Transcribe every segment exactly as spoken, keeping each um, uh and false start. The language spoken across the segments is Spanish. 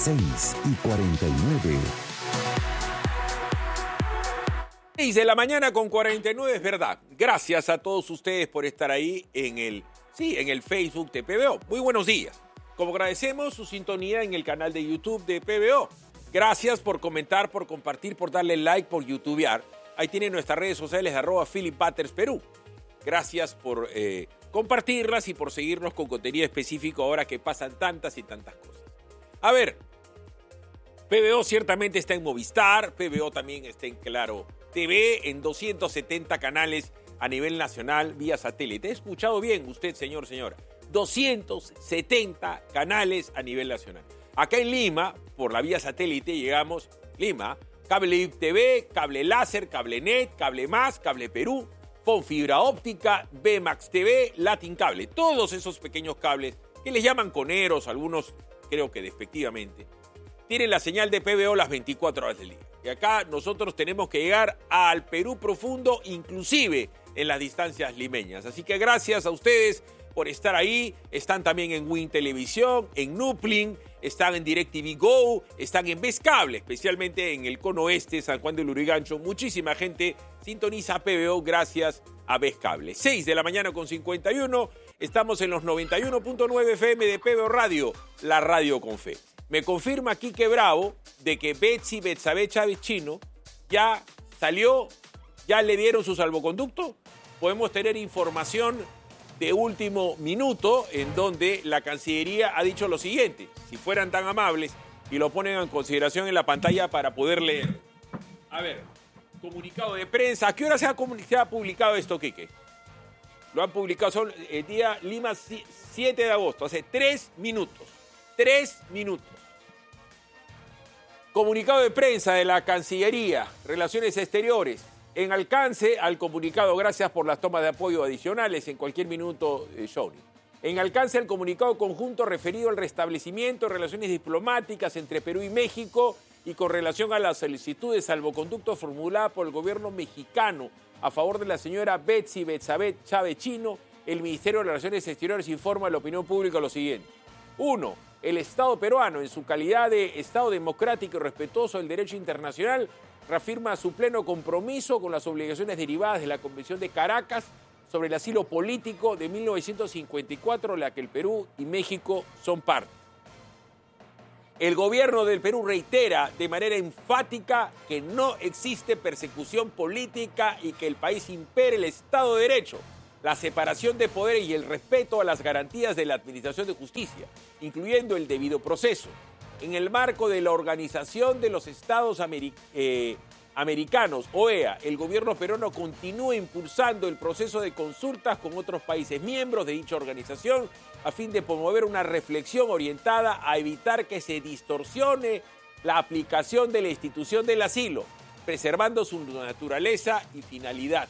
seis y cuarenta y nueve. seis de la mañana con cuarenta y nueve, es verdad. Gracias a todos ustedes por estar ahí en el, sí, en el Facebook de P B O. Muy buenos días. Como agradecemos su sintonía en el canal de YouTube de P B O. Gracias por comentar, por compartir, por darle like, por youtubear. Ahí tienen nuestras redes sociales, arroba Philip Butters Perú. Gracias por eh, compartirlas y por seguirnos con contenido específico ahora que pasan tantas y tantas cosas. A ver, P B O ciertamente está en Movistar, P B O también está en Claro T V, en doscientos setenta canales a nivel nacional vía satélite. ¿He escuchado bien usted, señor, señora? doscientos setenta canales a nivel nacional. Acá en Lima, por la vía satélite, llegamos, Lima, Cable I P T V, Cable Láser, Cable Net, Cable Más, Cable Perú, Fon Fibra Óptica, B Max T V, Latin Cable. Todos esos pequeños cables que les llaman coneros, algunos creo que despectivamente, tienen la señal de P B O las veinticuatro horas del día. Y acá nosotros tenemos que llegar al Perú profundo, inclusive en las distancias limeñas. Así que gracias a ustedes por estar ahí. Están también en Win Televisión, en Nuplin, están en DirecTV Go, están en Vez Cable, especialmente en el cono oeste, San Juan de Lurigancho. Muchísima gente sintoniza P B O gracias a Vez Cable. seis de la mañana con cincuenta y uno, estamos en los noventa y uno punto nueve F M de P B O Radio, la radio con fe. Me confirma Quique Bravo de que Betsy Betsabe Chávez Chino ya salió, ya le dieron su salvoconducto. Podemos tener información de último minuto en donde la Cancillería ha dicho lo siguiente. Si fueran tan amables y lo ponen en consideración en la pantalla para poder leer. A ver, comunicado de prensa. ¿A qué hora se ha, se ha publicado esto, Quique? Lo han publicado, son el día Lima siete de agosto, hace tres minutos. Tres minutos. Comunicado de prensa de la Cancillería, Relaciones Exteriores. En alcance al comunicado, gracias por las tomas de apoyo adicionales en cualquier minuto, eh, Shawnee. En alcance al comunicado conjunto referido al restablecimiento de relaciones diplomáticas entre Perú y México y con relación a la solicitud de salvoconducto formulada por el gobierno mexicano a favor de la señora Betsy Betsabe Chávez Chino, el Ministerio de Relaciones Exteriores informa a la opinión pública lo siguiente. Uno, el Estado peruano, en su calidad de Estado democrático y respetuoso del derecho internacional, reafirma su pleno compromiso con las obligaciones derivadas de la Convención de Caracas sobre el asilo político de mil novecientos cincuenta y cuatro, la que el Perú y México son parte. El gobierno del Perú reitera de manera enfática que no existe persecución política y que el país impere el Estado de Derecho, la separación de poderes y el respeto a las garantías de la Administración de Justicia, incluyendo el debido proceso. En el marco de la Organización de los Estados Ameri- eh, Americanos, O E A, el gobierno peruano continúa impulsando el proceso de consultas con otros países miembros de dicha organización a fin de promover una reflexión orientada a evitar que se distorsione la aplicación de la institución del asilo, preservando su naturaleza y finalidad.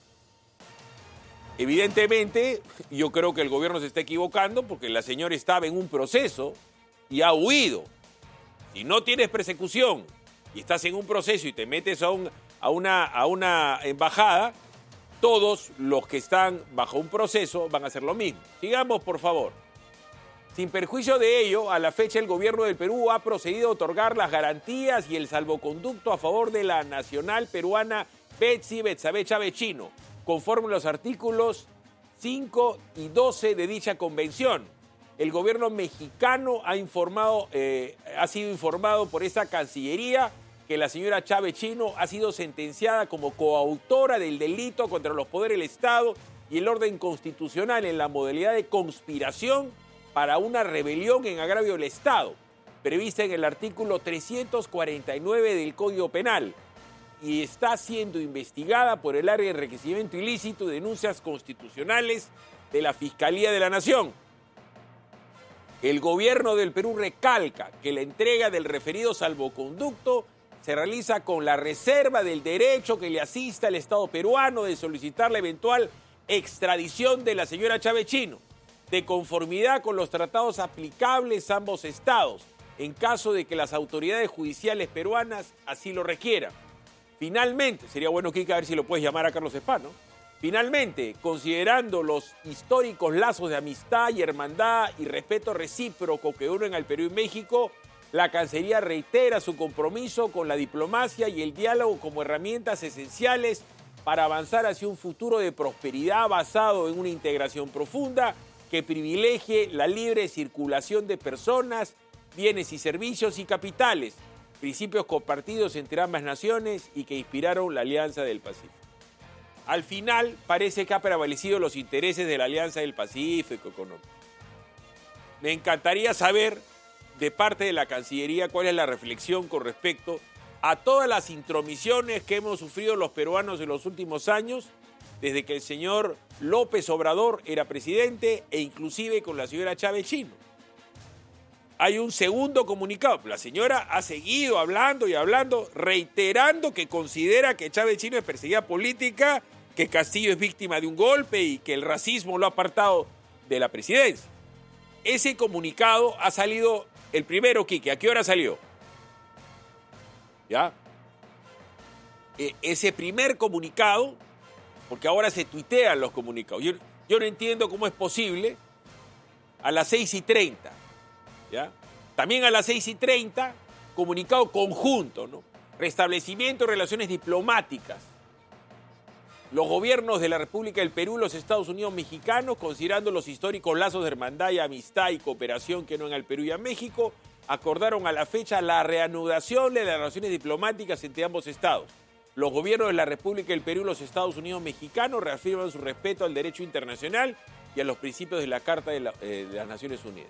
Evidentemente, yo creo que el gobierno se está equivocando porque la señora estaba en un proceso y ha huido. Si no tienes persecución y estás en un proceso y te metes a, un, a, una, a una embajada, todos los que están bajo un proceso van a hacer lo mismo. Sigamos, por favor. Sin perjuicio de ello, a la fecha el gobierno del Perú ha procedido a otorgar las garantías y el salvoconducto a favor de la nacional peruana Betsy Betsabe Chávez Chino, conforme a los artículos cinco y doce de dicha convención. El gobierno mexicano ha informado, eh, ha sido informado por esta Cancillería que la señora Chávez Chino ha sido sentenciada como coautora del delito contra los poderes del Estado y el orden constitucional en la modalidad de conspiración para una rebelión en agravio del Estado, prevista en el artículo trescientos cuarenta y nueve del Código Penal, y está siendo investigada por el área de enriquecimiento ilícito y denuncias constitucionales de la Fiscalía de la Nación. El gobierno del Perú recalca que la entrega del referido salvoconducto se realiza con la reserva del derecho que le asista al Estado peruano de solicitar la eventual extradición de la señora Chávez Chino, de conformidad con los tratados aplicables a ambos estados, en caso de que las autoridades judiciales peruanas así lo requieran. Finalmente, sería bueno, Kika, a ver si lo puedes llamar a Carlos Espano. Finalmente, considerando los históricos lazos de amistad y hermandad y respeto recíproco que unen al Perú y México, La Cancillería reitera su compromiso con la diplomacia y el diálogo como herramientas esenciales para avanzar hacia un futuro de prosperidad basado en una integración profunda que privilegie la libre circulación de personas, bienes y servicios y capitales, principios compartidos entre ambas naciones y que inspiraron la Alianza del Pacífico. Al final, parece que ha prevalecido los intereses de la Alianza del Pacífico Económico. Me encantaría saber de parte de la Cancillería cuál es la reflexión con respecto a todas las intromisiones que hemos sufrido los peruanos en los últimos años, desde que el señor López Obrador era presidente e inclusive con la señora Chávez Chino. Hay un segundo comunicado. La señora ha seguido hablando y hablando, reiterando que considera que Chávez Chino es perseguida política, que Castillo es víctima de un golpe y que el racismo lo ha apartado de la presidencia. Ese comunicado ha salido el primero, Quique. ¿A qué hora salió? ¿Ya? E- ese primer comunicado, porque ahora se tuitean los comunicados. Yo, yo no entiendo cómo es posible a las seis y treinta. ¿Ya? También a las seis y treinta, comunicado conjunto, ¿no? Restablecimiento de relaciones diplomáticas. Los gobiernos de la República del Perú y los Estados Unidos mexicanos, considerando los históricos lazos de hermandad y amistad y cooperación que no en el Perú y a México, acordaron a la fecha la reanudación de las relaciones diplomáticas entre ambos estados. Los gobiernos de la República del Perú y los Estados Unidos mexicanos reafirman su respeto al derecho internacional y a los principios de la Carta de, la, eh, de las Naciones Unidas.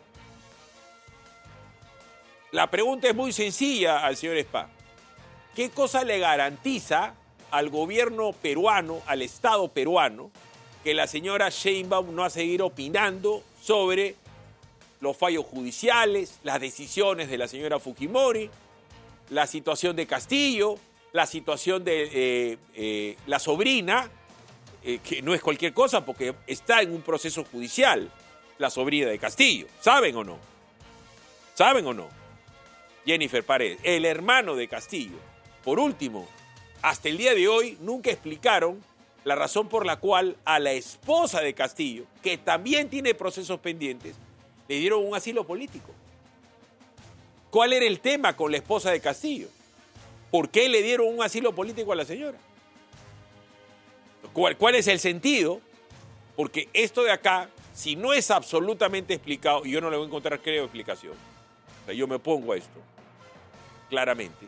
La pregunta es muy sencilla al señor Spa. ¿Qué cosa le garantiza al gobierno peruano, al Estado peruano, que la señora Sheinbaum no va a seguir opinando sobre los fallos judiciales, las decisiones de la señora Fujimori, la situación de Castillo, la situación de eh, eh, la sobrina, eh, que no es cualquier cosa porque está en un proceso judicial, la sobrina de Castillo? ¿Saben o no? ¿Saben o no? Jennifer Paredes, el hermano de Castillo. Por último, hasta el día de hoy nunca explicaron la razón por la cual a la esposa de Castillo, que también tiene procesos pendientes, le dieron un asilo político. ¿Cuál era el tema con la esposa de Castillo? ¿Por qué le dieron un asilo político a la señora? ¿Cuál, cuál es el sentido? Porque esto de acá, si no es absolutamente explicado, y yo no le voy a encontrar, creo, explicación, o sea, yo me opongo a esto, claramente.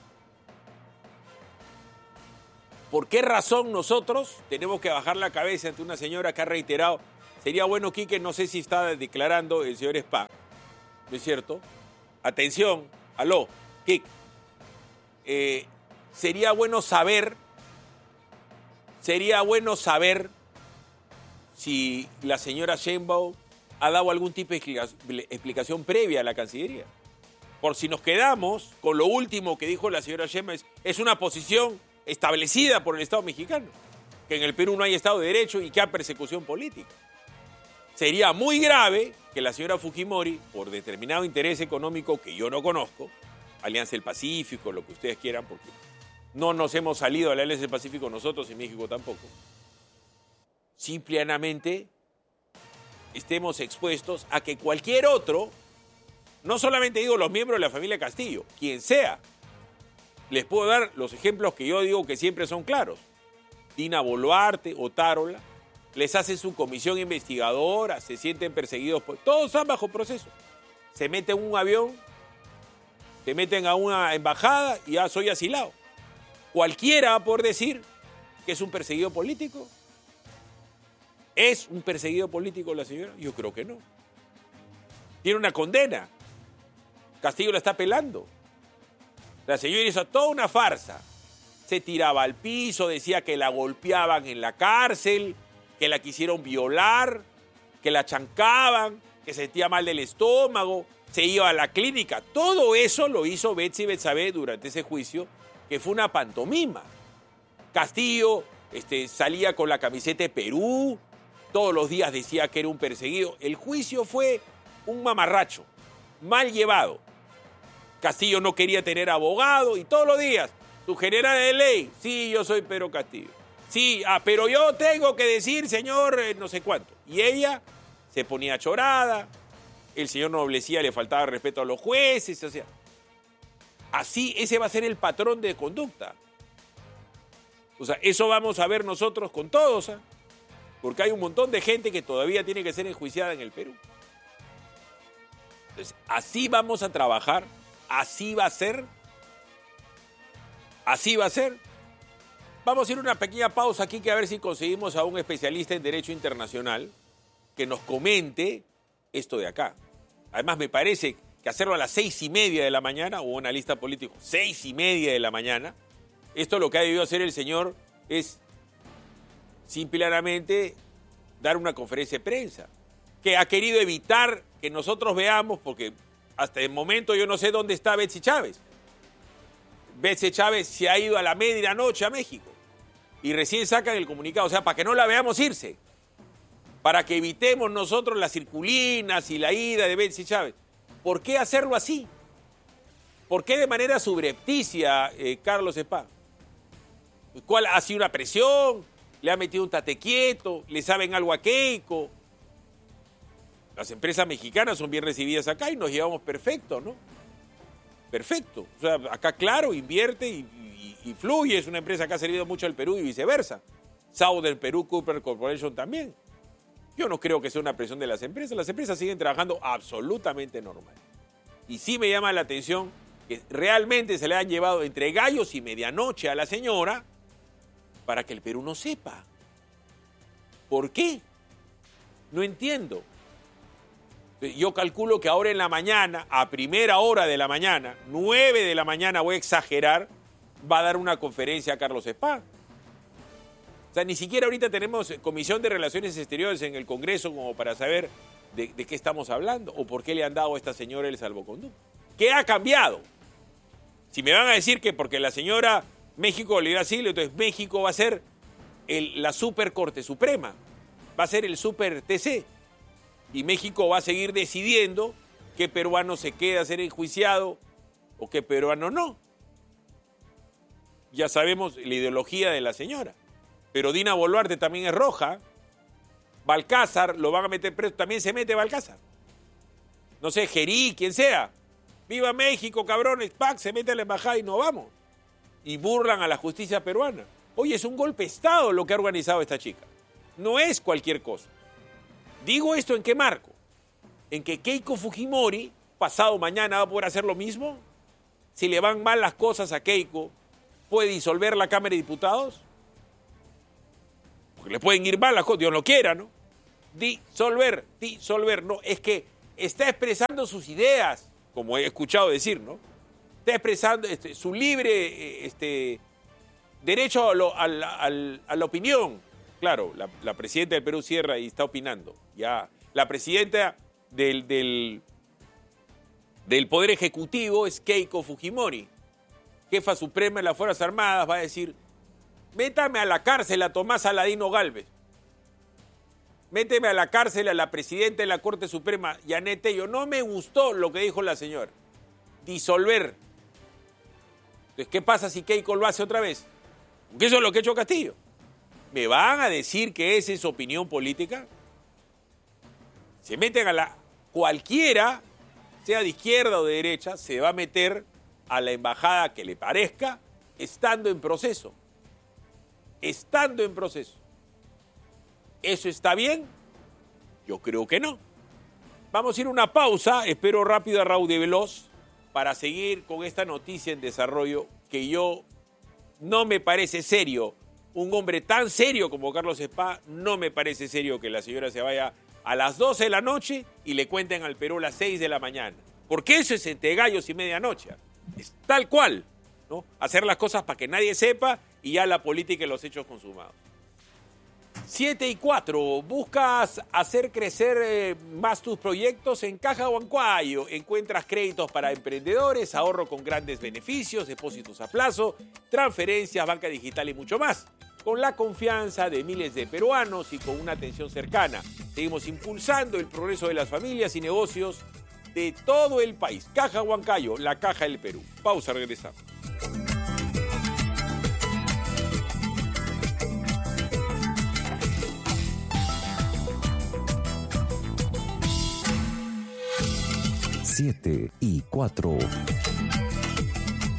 ¿Por qué razón nosotros tenemos que bajar la cabeza ante una señora que ha reiterado? Sería bueno, Quique, no sé si está declarando el señor Spa, ¿no es cierto? Atención, aló, Quique. Eh, sería bueno saber, sería bueno saber si la señora Sheinbaum ha dado algún tipo de explicación previa a la Cancillería. Por si nos quedamos con lo último que dijo la señora Sheinbaum, es, es una posición establecida por el Estado mexicano, que en el Perú no hay Estado de Derecho y que hay persecución política. Sería muy grave que la señora Fujimori, por determinado interés económico que yo no conozco, Alianza del Pacífico, lo que ustedes quieran, porque no nos hemos salido de la Alianza del Pacífico nosotros y México tampoco, simplemente estemos expuestos a que cualquier otro, no solamente digo los miembros de la familia Castillo, quien sea, les puedo dar los ejemplos que yo digo que siempre son claros. Dina Boluarte, Otárola, les hacen su comisión investigadora, se sienten perseguidos, por, todos están bajo proceso. Se meten en un avión, se meten a una embajada y ya soy asilado. Cualquiera va a poder decir que es un perseguido político. ¿Es un perseguido político la señora? Yo creo que no. Tiene una condena. Castillo la está apelando. La señora hizo toda una farsa. Se tiraba al piso, decía que la golpeaban en la cárcel, que la quisieron violar, que la chancaban, que se sentía mal del estómago, se iba a la clínica. Todo eso lo hizo Betsy Betsabé durante ese juicio, que fue una pantomima. Castillo este, salía con la camiseta de Perú, todos los días decía que era un perseguido. El juicio fue un mamarracho, mal llevado. Castillo no quería tener abogado y todos los días, su general de ley, sí, yo soy Pedro Castillo. Sí, ah, pero yo tengo que decir, señor, eh, no sé cuánto. Y ella se ponía chorada, el señor Noblecía le faltaba respeto a los jueces, o sea, Así, ese va a ser el patrón de conducta. O sea, eso vamos a ver nosotros con todos, ¿eh? Porque hay un montón de gente que todavía tiene que ser enjuiciada en el Perú. Entonces, así vamos a trabajar, así va a ser, así va a ser. Vamos a ir a una pequeña pausa aquí, que a ver si conseguimos a un especialista en Derecho Internacional que nos comente esto de acá. Además, me parece que hacerlo a las seis y media de la mañana, o un analista político, seis y media de la mañana, esto lo que ha debido hacer el señor es simplemente dar una conferencia de prensa, que ha querido evitar que nosotros veamos, porque hasta el momento yo no sé dónde está Betsy Chávez. Betsy Chávez se ha ido a la medianoche a México y recién sacan el comunicado, o sea, para que no la veamos irse, para que evitemos nosotros las circulinas y la ida de Betsy Chávez. ¿Por qué hacerlo así? ¿Por qué de manera subrepticia, eh, Carlos Spa? ¿Cuál ha sido una presión? ¿Le ha metido un tate quieto? ¿Le saben algo a Keiko? Las empresas mexicanas son bien recibidas acá y nos llevamos perfecto, ¿no? Perfecto. O sea, acá claro, invierte y, y, y fluye. Es una empresa que ha servido mucho al Perú y viceversa. Southern Perú Cooper Corporation también. Yo no creo que sea una presión de las empresas. Las empresas siguen trabajando absolutamente normal. Y sí me llama la atención que realmente se le han llevado entre gallos y medianoche a la señora para que el Perú no sepa. ¿Por qué? No entiendo. Yo calculo que ahora en la mañana, a primera hora de la mañana, nueve de la mañana, voy a exagerar, va a dar una conferencia a Carlos Spa. O sea, ni siquiera ahorita tenemos Comisión de Relaciones Exteriores en el Congreso como para saber de, de qué estamos hablando o por qué le han dado a esta señora el salvoconducto. ¿Qué ha cambiado? Si me van a decir que porque la señora México le dio asilo, entonces México va a ser el, la Super Corte Suprema, va a ser el Super T C. Y México va a seguir decidiendo qué peruano se queda a ser enjuiciado o qué peruano no. Ya sabemos la ideología de la señora. Pero Dina Boluarte también es roja. Balcázar lo van a meter preso, también se mete Balcázar. No sé, Gerí, quien sea. ¡Viva México, cabrones! ¡Pac! Se mete a la embajada y no vamos. Y burlan a la justicia peruana. Oye, es un golpe de Estado lo que ha organizado esta chica. No es cualquier cosa. Digo esto ¿en qué marco? En que Keiko Fujimori, pasado mañana, va a poder hacer lo mismo. Si le van mal las cosas a Keiko, ¿puede disolver la Cámara de Diputados? Porque le pueden ir mal las cosas, Dios no quiera, ¿no? Disolver, disolver, no, es que está expresando sus ideas, como he escuchado decir, ¿no? Está expresando este, su libre este, derecho a, lo, a, la, a, la, a la opinión. Claro, la, la presidenta del Perú cierra y está opinando. Ya, la presidenta del, del, del Poder Ejecutivo es Keiko Fujimori, jefa suprema de las Fuerzas Armadas, va a decir: métame a la cárcel a Tomás Aladino Gálvez. Méteme a la cárcel a la presidenta de la Corte Suprema, Yanet Tello. No me gustó lo que dijo la señora. Disolver. Entonces, ¿qué pasa si Keiko lo hace otra vez? Porque eso es lo que ha hecho Castillo. ¿Me van a decir que esa es su opinión política? Se meten a la... Cualquiera, sea de izquierda o de derecha, se va a meter a la embajada que le parezca, estando en proceso. Estando en proceso. ¿Eso está bien? Yo creo que no. Vamos a ir a una pausa, espero rápido a Raúl de Veloz, para seguir con esta noticia en desarrollo que yo no me parece serio. Un hombre tan serio como Carlos Spa, no me parece serio que la señora se vaya a las doce de la noche y le cuenten al Perú a las seis de la mañana. Porque eso es entre gallos y medianoche. Es tal cual, ¿no? Hacer las cosas para que nadie sepa y ya la política y los hechos consumados. siete y cuatro. ¿Buscas hacer crecer eh, más tus proyectos? En Caja Huancayo encuentras créditos para emprendedores, ahorro con grandes beneficios, depósitos a plazo, transferencias, banca digital y mucho más. Con la confianza de miles de peruanos y con una atención cercana. Seguimos impulsando el progreso de las familias y negocios de todo el país. Caja Huancayo, la caja del Perú. Pausa, regresamos. siete y cuatro.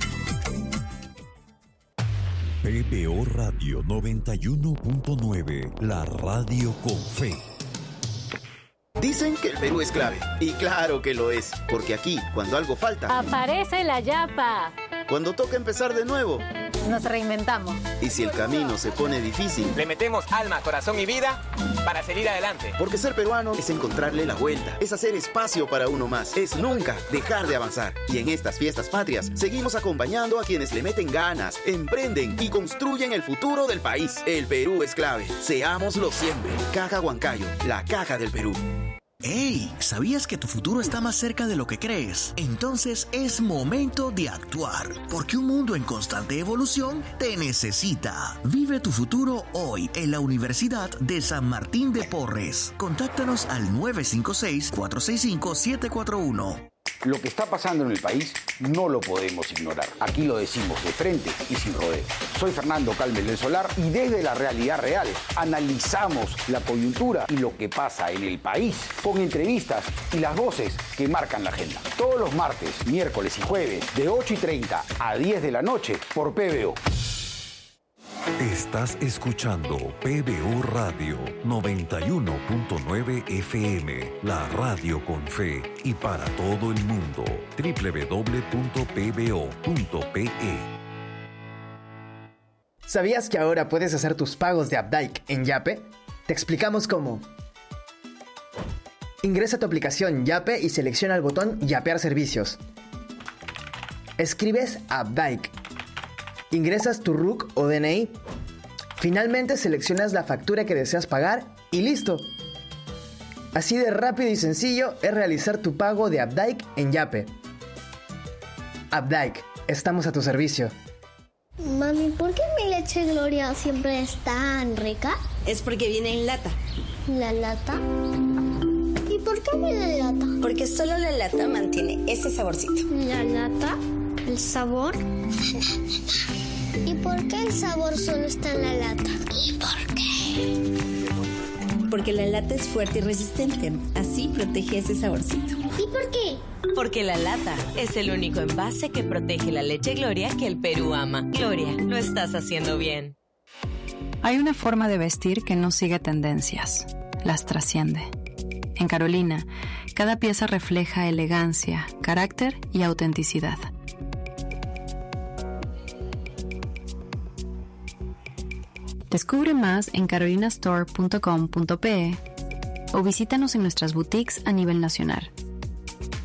P B O Radio noventa y uno punto nueve, la radio con fe. Dicen que el Perú es clave, y claro que lo es, porque aquí, cuando algo falta, aparece la yapa. Cuando toca empezar de nuevo, nos reinventamos. Y si el camino se pone difícil, le metemos alma, corazón y vida para seguir adelante. Porque ser peruano es encontrarle la vuelta, es hacer espacio para uno más, es nunca dejar de avanzar. Y en estas fiestas patrias, seguimos acompañando a quienes le meten ganas, emprenden y construyen el futuro del país. El Perú es clave, seámoslo siempre. Caja Huancayo, la caja del Perú. ¡Hey! ¿Sabías que tu futuro está más cerca de lo que crees? Entonces es momento de actuar, porque un mundo en constante evolución te necesita. Vive tu futuro hoy en la Universidad de San Martín de Porres. Contáctanos al nueve cinco seis, cuatro seis cinco, siete cuatro uno. Lo que está pasando en el país no lo podemos ignorar. Aquí lo decimos de frente y sin rodeos. Soy Fernando Calmes del Solar y desde la realidad real analizamos la coyuntura y lo que pasa en el país con entrevistas y las voces que marcan la agenda. Todos los martes, miércoles y jueves de ocho y treinta a diez de la noche por P B O. Estás escuchando P B O Radio noventa y uno punto nueve F M, la radio con fe y para todo el mundo. doble u doble u doble u punto p b o punto p e. ¿Sabías que ahora puedes hacer tus pagos de Updike en Yape? Te explicamos cómo. Ingresa a tu aplicación Yape y selecciona el botón Yapear servicios. Escribes Updike. Ingresas tu R U C o D N I. Finalmente seleccionas la factura que deseas pagar y ¡listo! Así de rápido y sencillo es realizar tu pago de Updike en Yape. Updike, estamos a tu servicio. Mami, ¿por qué mi leche Gloria siempre es tan rica? Es porque viene en lata. ¿La lata? ¿Y por qué viene en lata? Porque solo la lata mantiene ese saborcito. ¿La lata? ¿El sabor? ¿Y por qué el sabor solo está en la lata? ¿Y por qué? Porque la lata es fuerte y resistente. Así protege ese saborcito. ¿Y por qué? Porque la lata es el único envase que protege la leche Gloria que el Perú ama. Gloria, lo estás haciendo bien. Hay una forma de vestir que no sigue tendencias. Las trasciende. En Carolina, cada pieza refleja elegancia, carácter y autenticidad. Descubre más en carolinastore punto com punto p e o visítanos en nuestras boutiques a nivel nacional.